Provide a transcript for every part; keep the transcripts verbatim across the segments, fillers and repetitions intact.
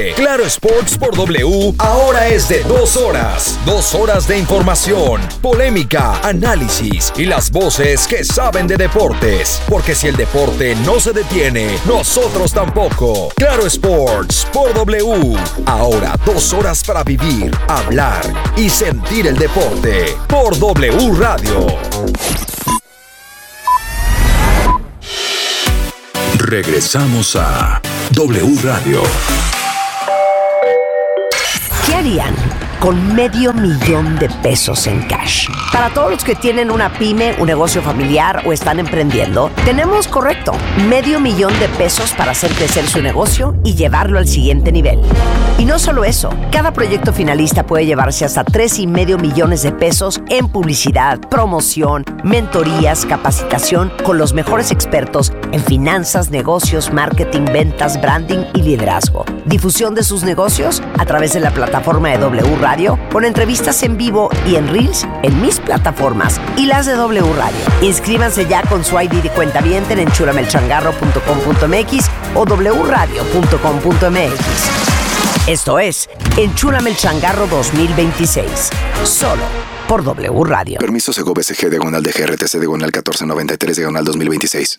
Claro Sports por W ahora es de dos horas. Dos horas de información, polémica, análisis y las voces que saben de deportes. Porque si el deporte no se detiene, nosotros tampoco. Claro Sports por W. Ahora dos horas para vivir, hablar y sentir el deporte. Por W Radio. Regresamos a W Radio. ¿Qué harían con medio millón de pesos en cash? Para todos los que tienen una pyme, un negocio familiar o están emprendiendo, tenemos, correcto, medio millón de pesos para hacer crecer su negocio y llevarlo al siguiente nivel. Y no solo eso, cada proyecto finalista puede llevarse hasta tres y medio millones de pesos en publicidad, promoción, mentorías, capacitación con los mejores expertos en finanzas, negocios, marketing, ventas, branding y liderazgo. Difusión de sus negocios a través de la plataforma de W Radio, con entrevistas en vivo y en Reels en mis plataformas y las de W Radio. Inscríbanse ya con su I D de cuentaviente en enchúrame el changarro punto com punto m x o w radio punto com punto m x. Esto es Enchúrame el Changarro dos mil veintiséis, solo por W Radio. Permiso Segov S G diagonal de G R T C diagonal catorce noventa y tres diagonal dos mil veintiséis.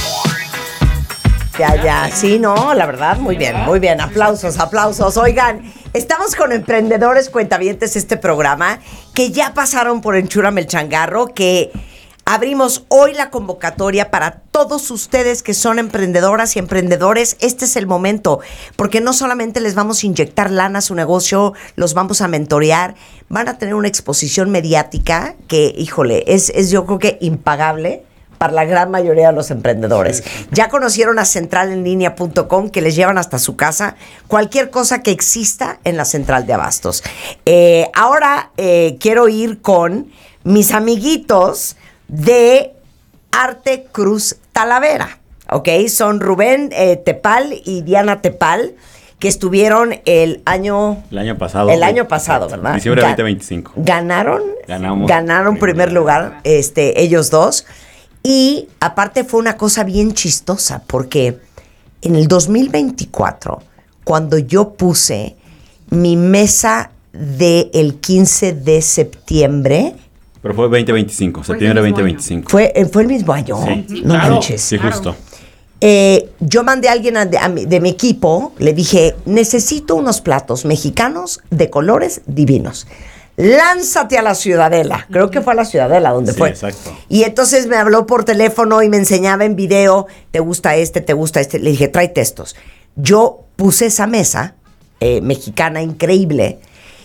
Ya, ya, sí, no, la verdad, muy bien, muy bien, aplausos, aplausos. Oigan, estamos con emprendedores cuentavientes este programa que ya pasaron por Enchúrame el Changarro, que abrimos hoy la convocatoria para todos ustedes que son emprendedoras y emprendedores. Este es el momento, porque no solamente les vamos a inyectar lana a su negocio, los vamos a mentorear, van a tener una exposición mediática que, híjole, es, es yo creo que impagable para la gran mayoría de los emprendedores. Sí, sí. Ya conocieron a central en línea punto com, que les llevan hasta su casa cualquier cosa que exista en la central de abastos. Eh, ahora eh, quiero ir con mis amiguitos de Arte Cruz Talavera, ¿ok? Son Rubén eh, Tepal y Diana Tepal, que estuvieron el año... El año pasado. El año pasado, ¿verdad? Diciembre de veinte veinticinco. Ganaron. Ganamos. Ganaron primer lugar, este, ellos dos. Y aparte fue una cosa bien chistosa, porque en el dos mil veinticuatro, cuando yo puse mi mesa del quince de septiembre... Pero fue veinte veinticinco, septiembre de veinte veinticinco. Fue, fue el mismo año. Sí, no claro. manches. Sí, justo. Eh, yo mandé a alguien a, de, a mi, de mi equipo, le dije, necesito unos platos mexicanos de colores divinos. Lánzate a la Ciudadela. Creo que fue a la Ciudadela donde sí, fue. Exacto. Y entonces me habló por teléfono y me enseñaba en video, ¿te gusta este? ¿Te gusta este? Le dije, tráete estos. Yo puse esa mesa eh, mexicana increíble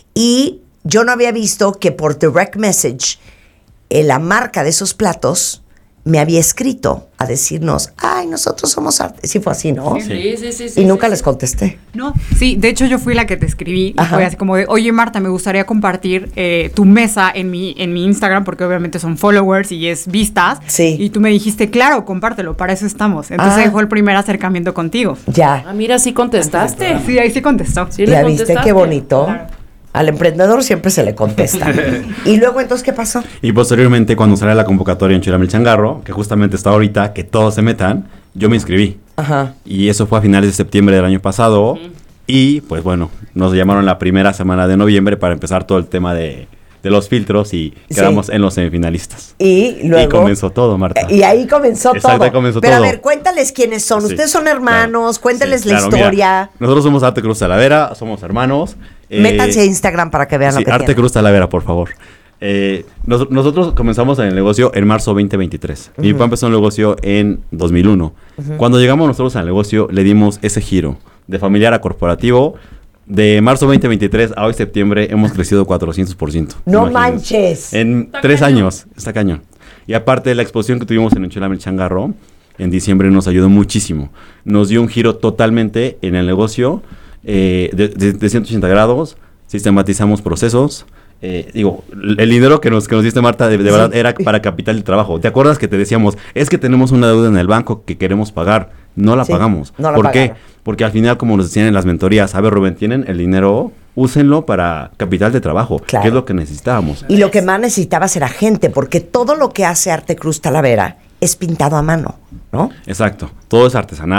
y yo no había visto que por direct message eh, la marca de esos platos me había escrito a decirnos, ay, nosotros somos arte. Sí fue así, ¿no? Sí, sí, sí. sí y nunca sí, les sí. contesté. No, sí, de hecho yo fui la que te escribí. Y Ajá. fue así como de, oye Marta, me gustaría compartir eh, tu mesa en mi, en mi Instagram, porque obviamente son followers y es vistas. Sí. Y tú me dijiste, claro, compártelo, para eso estamos. Entonces Ah. ahí fue el primer acercamiento contigo. Ya. Ah, mira, sí contestaste. Sí, ahí sí contestó. Sí, ¿Ya le viste contestaste. qué bonito? Claro. Al emprendedor siempre se le contesta. Y luego, entonces, ¿qué pasó? Y posteriormente, cuando sale la convocatoria en Enchúrame el Changarro, que justamente está ahorita, que todos se metan, yo me inscribí. Ajá. Y eso fue a finales de septiembre del año pasado. Uh-huh. Y pues bueno, nos llamaron la primera semana de noviembre para empezar todo el tema de, de los filtros y quedamos sí. en los semifinalistas. Y luego... Y comenzó todo, Marta. Y ahí comenzó Exacto, todo. Ahí comenzó Pero todo. a ver, cuéntales quiénes son. Sí, Ustedes son hermanos, claro. cuéntales sí, la claro, historia. Mira, nosotros somos Arte Cruz Talavera, somos hermanos. Métanse eh, a Instagram para que vean sí, lo que Arte tienen. Cruz Talavera, por favor. Eh, nos, nosotros comenzamos en el negocio en marzo veinte veintitrés. Uh-huh. Mi papá empezó el negocio en dos mil uno. Uh-huh. Cuando llegamos nosotros al negocio, le dimos ese giro de familiar a corporativo. De marzo veinte veintitrés a hoy septiembre hemos crecido cuatrocientos por ciento. ¡No manches! En está tres cañón. años. Está cañón. Y aparte, la exposición que tuvimos en Enchúrame el Changarro en diciembre nos ayudó muchísimo. Nos dio un giro totalmente en el negocio. Eh, de, de, de ciento ochenta grados, sistematizamos procesos. Eh, digo, el dinero que nos, que nos diste, Marta, de, de sí. verdad era para capital de trabajo. ¿Te acuerdas que te decíamos, es que tenemos una deuda en el banco que queremos pagar? No la sí, pagamos. No la ¿Por pagaron. qué? Porque al final, como nos decían en las mentorías, a ver, Rubén, tienen el dinero, úsenlo para capital de trabajo, claro. que es lo que necesitábamos. Y lo que más necesitabas era gente, porque todo lo que hace Arte Cruz Talavera es pintado a mano, ¿no? Exacto. Todo es artesanal.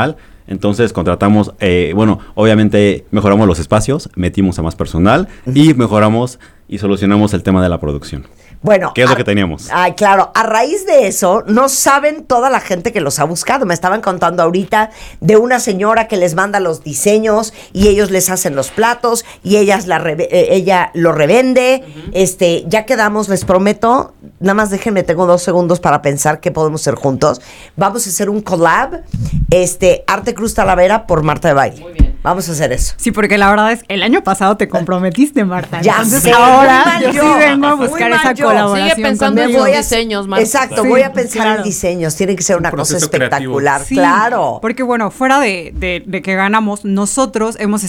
Entonces contratamos, eh, bueno, obviamente mejoramos los espacios, metimos a más personal y mejoramos y solucionamos el tema de la producción. Bueno, ¿qué es a, lo que teníamos? Ay, claro, a raíz de eso, no saben toda la gente que los ha buscado. Me estaban contando ahorita de una señora que les manda los diseños y ellos les hacen los platos y ellas la re, eh, ella lo revende. Uh-huh. Este, ya quedamos, les prometo, nada más déjenme, tengo dos segundos para pensar qué podemos hacer juntos. Vamos a hacer un collab, este, Arte Cruz Talavera por Marta de Baile. Muy bien. Vamos a hacer eso. Sí, porque la verdad es, el año pasado te comprometiste, Marta. Ya Entonces sé, ahora yo, yo sí vengo a buscar esa yo. colaboración. Sigue pensando en los diseños, Marta. Exacto, Sí, voy a pensar claro. en diseños. Tiene que ser una Un cosa proceso espectacular, Sí, claro. porque bueno, fuera de, de, de que ganamos, nosotros hemos